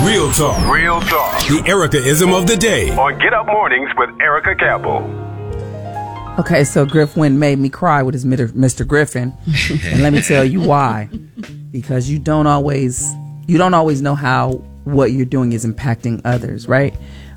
Real talk. Real talk. The Erica-ism of the day. On Get Up Mornings with Erica Campbell. Okay, so Griff Wynn made me cry with his Mr. Griffin. And let me tell you why. Because you don't always know how what you're doing is impacting others, right?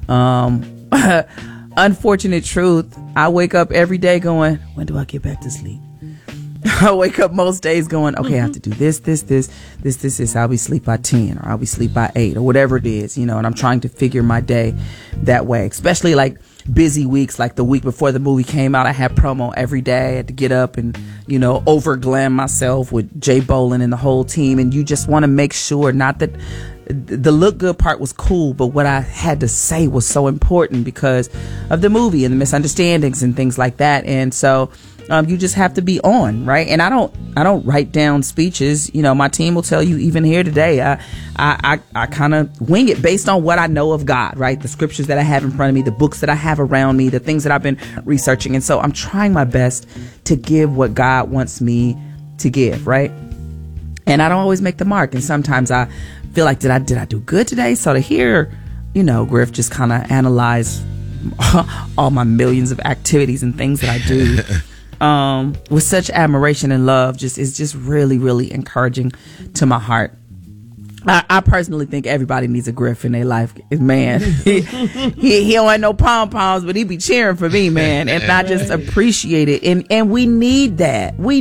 Unfortunate truth, I wake up every day going, when do I get back to sleep? I wake up most days going, okay, I have to do this. I'll be sleep by 10 or I'll be sleep by 8 or whatever it is, and I'm trying to figure my day that way, especially like busy weeks, like the week before the movie came out. I had promo every day. I had to get up and, over glam myself with Jay Bolin and the whole team. And you just want to make sure, not that the look good part was cool, but what I had to say was so important because of the movie and the misunderstandings and things like that. And so you just have to be on, right? And I don't write down speeches. My team will tell you even here today, I kind of wing it based on what I know of God, right? The scriptures that I have in front of me, the books that I have around me, the things that I've been researching. And so I'm trying my best to give what God wants me to give, right? And I don't always make the mark. And sometimes I feel like, did I do good today? So to hear, Griff just kind of analyze all my millions of activities and things that I do with such admiration and love is just really, really encouraging to my heart. I personally think everybody needs a Griff in their life, man. He don't have no pom-poms, but he be cheering for me, man. And I just appreciate it. And we need that. We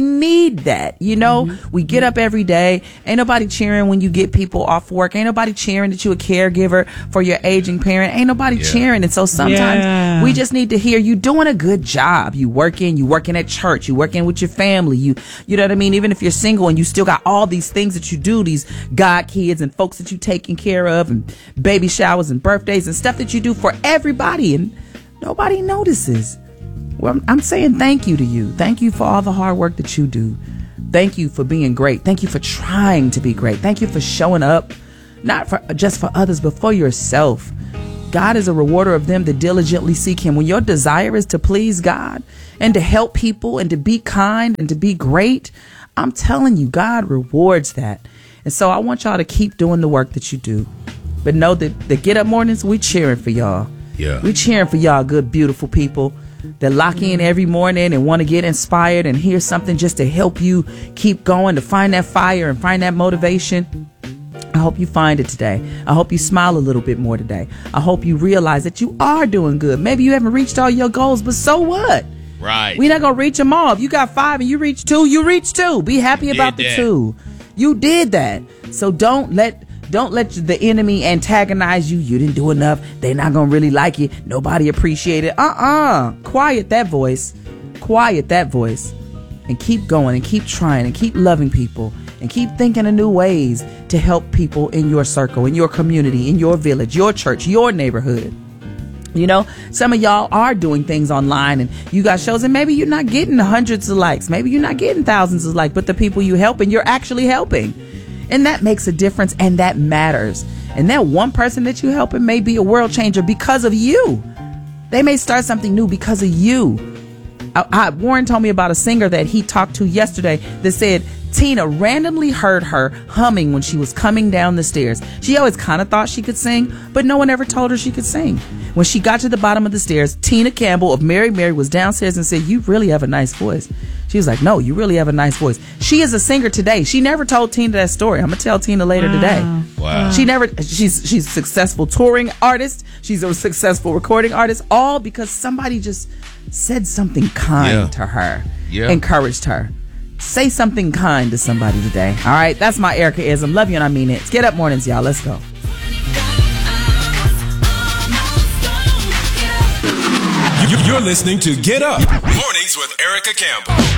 we get up every day. Ain't nobody cheering when you get people off work. Ain't nobody cheering that you a caregiver for your aging parent. Ain't nobody cheering. And so sometimes we just need to hear you doing a good job. You working at church, you working with your family. You know what I mean? Even if you're single and you still got all these things that you do, these God kids and folks that you taking care of and baby showers and birthdays and stuff that you do for everybody and nobody notices. Well, I'm saying thank you to you. Thank you for all the hard work that you do. Thank you for being great. Thank you for trying to be great. Thank you for showing up, not for just for others, but for yourself. God is a rewarder of them that diligently seek him. When your desire is to please God and to help people and to be kind and to be great, I'm telling you, God rewards that. And so I want y'all to keep doing the work that you do. But know that the Get Up Mornings, we cheering for y'all. Yeah. We cheering for y'all, good, beautiful people that lock in every morning and want to get inspired and hear something just to help you keep going, to find that fire and find that motivation. I hope you find it today. I hope you smile a little bit more today. I hope you realize that you are doing good. Maybe you haven't reached all your goals, but so what? Right. We're not going to reach them all. If you got 5 and you reach 2, you reach 2. Be happy about the 2. You did that. So don't let the enemy antagonize you. You didn't do enough. They're not going to really like you. Nobody appreciate it. Quiet that voice. Quiet that voice. And keep going and keep trying and keep loving people and keep thinking of new ways to help people in your circle, in your community, in your village, your church, your neighborhood. Some of y'all are doing things online and you got shows and maybe you're not getting hundreds of likes. Maybe you're not getting thousands of likes, but the people you helping, you're actually helping. And that makes a difference and that matters. And that one person that you helping may be a world changer because of you. They may start something new because of you. Warren told me about a singer that he talked to yesterday that said Tina randomly heard her humming when she was coming down the stairs. She always kind of thought she could sing, but no one ever told her she could sing. When she got to the bottom of the stairs, Tina Campbell of Mary Mary was downstairs and said, "You really have a nice voice." She was like, "No, you really have a nice voice." She is a singer today. She never told Tina that story. I'm going to tell Tina later today. Wow. She's a successful touring artist. She's a successful recording artist, all because somebody just said something kind to her, encouraged her. Say something kind to somebody today. All right, that's my Erica-ism. Love you and I mean it. It's Get Up Mornings, y'all. Let's go. You're listening to Get Up Mornings with Erica Campbell.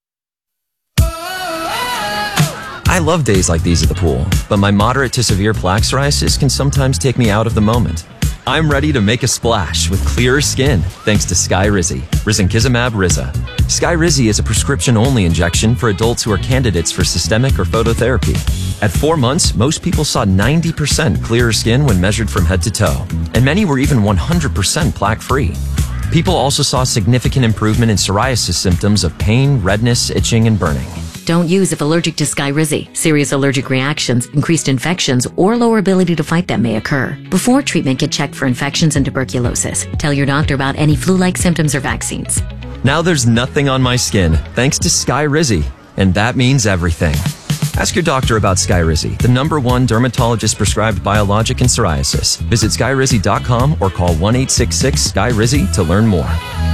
I love days like these at the pool, but my moderate to severe plaque psoriasis can sometimes take me out of the moment. I'm ready to make a splash with clearer skin thanks to Skyrizi, risankizumab Riza. Skyrizi is a prescription-only injection for adults who are candidates for systemic or phototherapy. At 4 months, most people saw 90% clearer skin when measured from head to toe, and many were even 100% plaque-free. People also saw significant improvement in psoriasis symptoms of pain, redness, itching, and burning. Don't use if allergic to Skyrizi. Serious allergic reactions, increased infections, or lower ability to fight them may occur. Before treatment, get checked for infections and tuberculosis. Tell your doctor about any flu-like symptoms or vaccines. Now there's nothing on my skin thanks to Skyrizi, and that means everything. Ask your doctor about Skyrizi, the #1 dermatologist-prescribed biologic in psoriasis. Visit skyrizi.com or call 1-866-SKYRIZI to learn more.